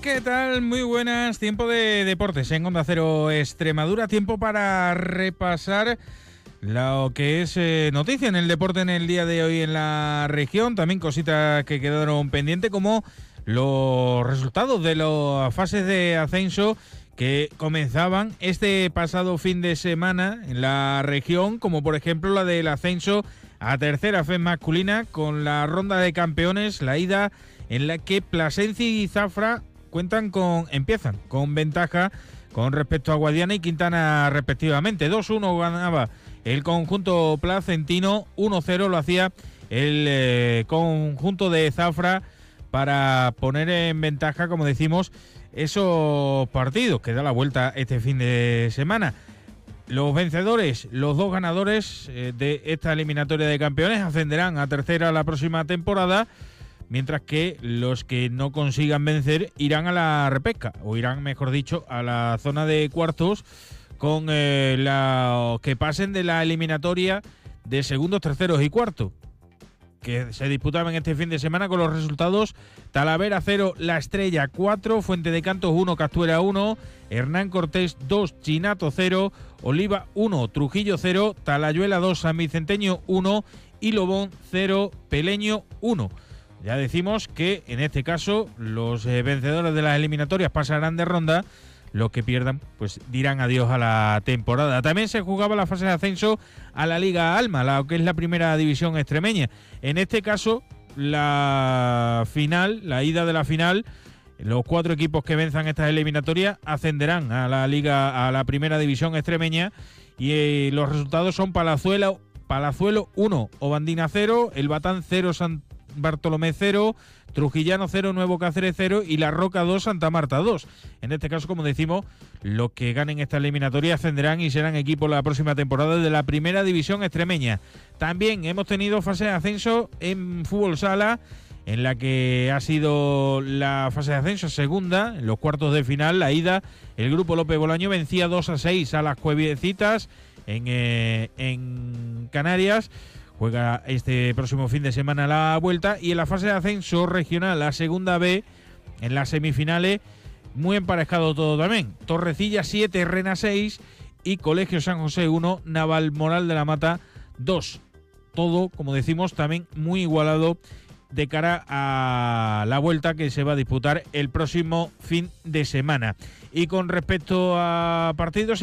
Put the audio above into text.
¿Qué tal? Muy buenas. Tiempo de deportes en Onda Cero Extremadura. Tiempo para repasar lo que es noticia en el deporte en el día de hoy en la región. También cositas que quedaron pendientes, como los resultados de las fases de ascenso que comenzaban este pasado fin de semana en la región, como por ejemplo la del ascenso a tercera FES masculina, con la ronda de campeones, la ida en la que Plasencia y Zafra empiezan con ventaja con respecto a Guadiana y Quintana respectivamente. 2-1 ganaba el conjunto placentino, 1-0 lo hacía el conjunto de Zafra para poner en ventaja, como decimos, esos partidos que da la vuelta este fin de semana. Los vencedores, los dos ganadores de esta eliminatoria de campeones, ascenderán a tercera la próxima temporada, mientras que los que no consigan vencer irán a la repesca, o irán, mejor dicho, a la zona de cuartos, con los que pasen de la eliminatoria de segundos, terceros y cuartos, que se disputaban este fin de semana con los resultados: Talavera 0, La Estrella 4, Fuente de Cantos 1, Castuera 1, Hernán Cortés 2, Chinato 0, Oliva 1, Trujillo 0, Talayuela 2, San Vicenteño 1 y Lobón 0, Peleño 1. Ya decimos que en este caso los vencedores de las eliminatorias pasarán de ronda. Los que pierdan pues dirán adiós a la temporada. También se jugaba la fase de ascenso a la Liga Alma, la que es la primera división extremeña. En este caso, la ida de la final, los 4 equipos que venzan estas eliminatorias ascenderán a la Liga, a la primera división extremeña, y los resultados son Palazuelo 1, Obandina 0, El Batán 0, San Bartolomé 0, Trujillano 0, Nuevo Cáceres 0 y La Roca 2, Santa Marta 2. En este caso, como decimos, los que ganen esta eliminatoria ascenderán y serán equipos la próxima temporada de la primera división extremeña. También hemos tenido fase de ascenso en fútbol sala, en la que ha sido la fase de ascenso segunda, en los cuartos de final. La ida, el grupo López Bolaño vencía 2-6 a las Cuevecitas en Canarias. Juega este próximo fin de semana la vuelta. Y en la fase de ascenso regional, la segunda B, en las semifinales, muy emparejado todo también. Torrecilla 7, Rena 6 y Colegio San José 1, Navalmoral de la Mata 2. Todo, como decimos, también muy igualado de cara a la vuelta que se va a disputar el próximo fin de semana. Y con respecto a partidos